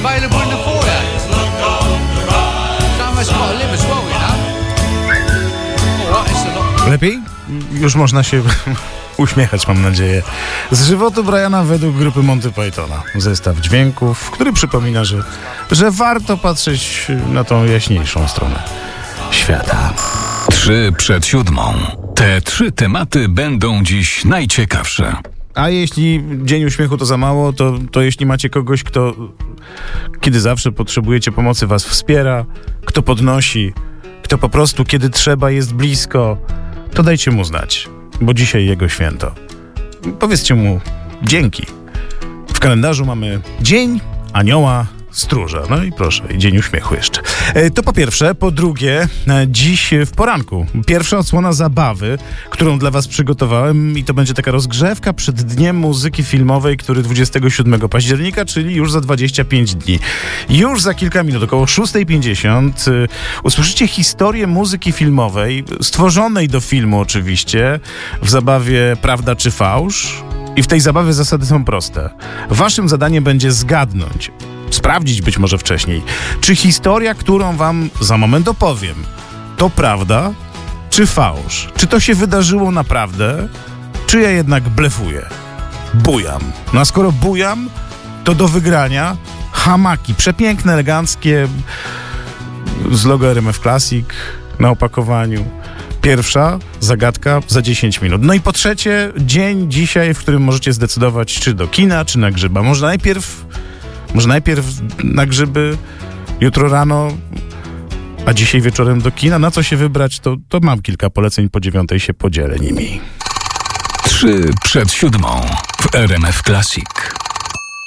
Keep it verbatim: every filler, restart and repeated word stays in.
available in the foyer. Someone's got to live as well, you know. All right, it's a lot. Lepiej? Już można się uśmiechać, mam nadzieję. Z żywotu Briana według grupy Monty Pythona. Zestaw dźwięków, który przypomina, że, że warto patrzeć na tą jaśniejszą stronę świata. Trzy przed siódmą. Te trzy tematy będą dziś najciekawsze. A jeśli Dzień Uśmiechu to za mało, to, to jeśli macie kogoś, kto kiedy zawsze potrzebujecie pomocy, was wspiera, kto podnosi, kto po prostu kiedy trzeba jest blisko, to dajcie mu znać, bo dzisiaj jego święto. Powiedzcie mu dzięki. W kalendarzu mamy Dzień Anioła Stróża. No i proszę, i Dzień Uśmiechu jeszcze. E, to po pierwsze. Po drugie, e, dziś w poranku pierwsza odsłona zabawy, którą dla was przygotowałem, i to będzie taka rozgrzewka przed Dniem Muzyki Filmowej, który dwudziestego siódmego października, czyli już za dwadzieścia pięć dni. Już za kilka minut, około szósta pięćdziesiąt, e, usłyszycie historię muzyki filmowej, stworzonej do filmu oczywiście, w zabawie Prawda czy Fałsz. I w tej zabawie zasady są proste. Waszym zadaniem będzie zgadnąć, sprawdzić być może wcześniej, czy historia, którą wam za moment opowiem, to prawda czy fałsz? Czy to się wydarzyło naprawdę, czy ja jednak blefuję? Bujam. No a skoro bujam, to do wygrania hamaki, przepiękne, eleganckie, z logo R M F Classic na opakowaniu. Pierwsza zagadka za dziesięć minut. No i po trzecie, dzień dzisiaj, w którym możecie zdecydować, czy do kina, czy na grzyba. Może najpierw Może najpierw na grzyby, jutro rano, a dzisiaj wieczorem do kina. Na co się wybrać, to, to mam kilka poleceń, po dziewiątej się podzielę nimi. Trzy przed siódmą w R M F Classic.